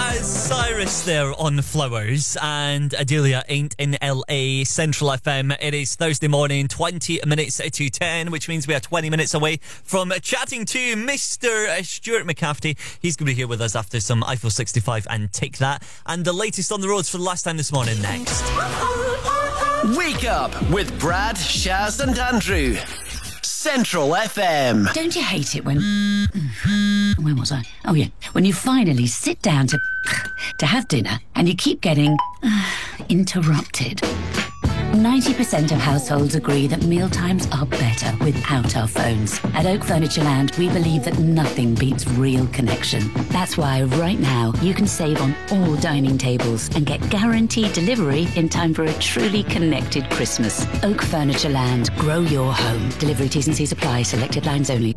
Cyrus there on Flowers, and Adelia Ain't in LA, Central FM. It is Thursday morning, 20 minutes to 10, which means we are 20 minutes away from chatting to Mr. Stuart McCafferty. He's going to be here with us after some Eiffel 65 and Take That, and the latest on the roads for the last time this morning next. Wake up with Brad, Shaz and Andrew. Central FM. Don't you hate it when... Where was I? Oh, yeah. When you finally sit down to have dinner and you keep getting interrupted. 90% of households agree that mealtimes are better without our phones. At Oak Furniture Land, we believe that nothing beats real connection. That's why right now you can save on all dining tables and get guaranteed delivery in time for a truly connected Christmas. Oak Furniture Land. Grow your home. Delivery T's and C's apply. Selected lines only.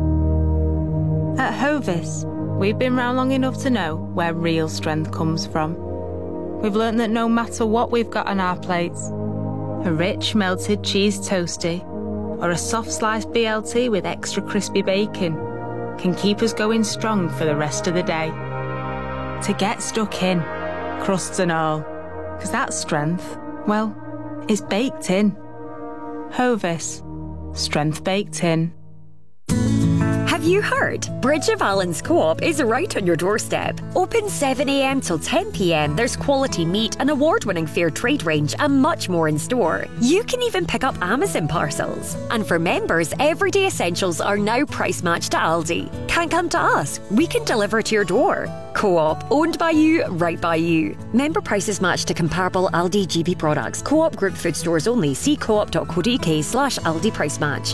At Hovis, we've been round long enough to know where real strength comes from. We've learnt that no matter what we've got on our plates, a rich melted cheese toastie or a soft sliced BLT with extra crispy bacon can keep us going strong for the rest of the day. To get stuck in, crusts and all, because that strength, well, is baked in. Hovis, strength baked in. Have you heard? Bridge of Allen's Co-op is right on your doorstep. Open 7 a.m. till 10 p.m. There's quality meat, an award-winning fair trade range and much more in store. You can even pick up Amazon parcels. And for members, everyday essentials are now price matched to Aldi. Can't come to us. We can deliver to your door. Co-op, owned by you, right by you. Member prices match to comparable Aldi GB products. Co-op group food stores only. See coop.co.uk/Aldi price match.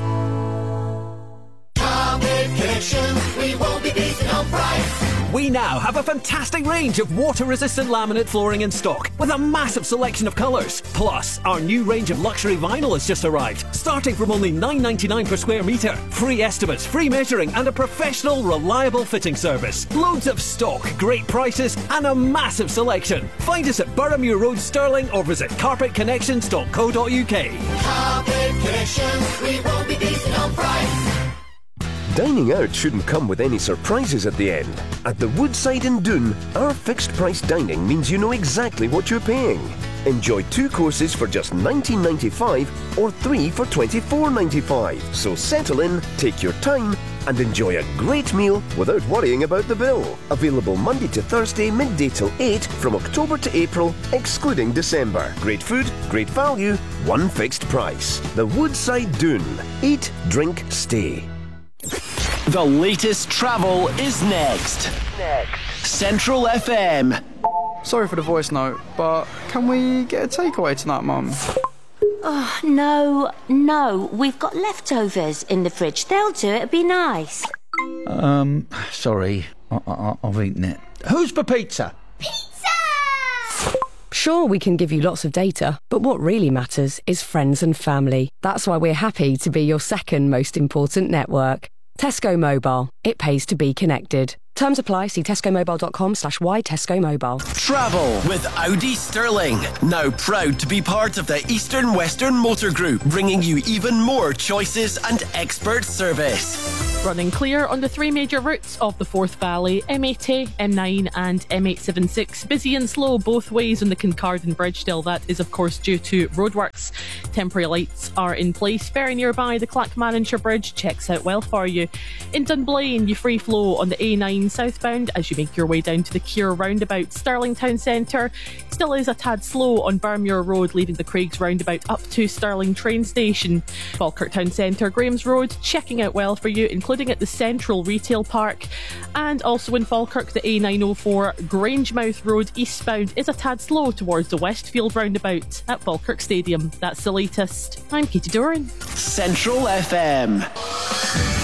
We won't be beaten on price. We now have a fantastic range of water-resistant laminate flooring in stock with a massive selection of colours. Plus, our new range of luxury vinyl has just arrived, starting from only $9.99 per square metre. Free estimates, free measuring and a professional, reliable fitting service. Loads of stock, great prices and a massive selection. Find us at Boroughmuir Road, Stirling, or visit carpetconnections.co.uk. Carpet Connections, we won't be beaten on price. Dining out shouldn't come with any surprises at the end. At the Woodside in Doon, our fixed price dining means you know exactly what you're paying. Enjoy 2 courses for just $19.95 or 3 for $24.95. So settle in, take your time and enjoy a great meal without worrying about the bill. Available Monday to Thursday, midday till 8 from October to April, excluding December. Great food, great value, one fixed price. The Woodside Doon. Eat, drink, stay. The latest travel is next. Central FM. Sorry for the voice note, but can we get a takeaway tonight, Mum? Oh, no. We've got leftovers in the fridge. They'll do it. It'd be nice. Sorry. I've eaten it. Who's for pizza? Sure, we can give you lots of data, but what really matters is friends and family. That's why we're happy to be your second most important network. Tesco Mobile. It pays to be connected. Terms apply. See tescomobile.com/why Tesco Mobile. Travel with Audi Stirling. Now proud to be part of the Eastern Western Motor Group, bringing you even more choices and expert service. Running clear on the 3 major routes of the Forth Valley, M80, M9 and M876. Busy and slow both ways on the Kincardine Bridge still. That is of course due to roadworks. Temporary lights are in place. Very nearby, the Clackmannanshire Bridge checks out well for you. In Dunblane, you free flow on the A9 southbound as you make your way down to the Keir roundabout. Stirling Town Centre still is a tad slow on Boroughmuir Road, leaving the Craigs roundabout up to Stirling train station. Falkirk Town Centre, Graham's Road checking out well for you, including at the Central Retail Park. And also in Falkirk, the A904 Grangemouth Road eastbound is a tad slow towards the Westfield roundabout at Falkirk Stadium. That's the latest. I'm Katie Doran. Central FM.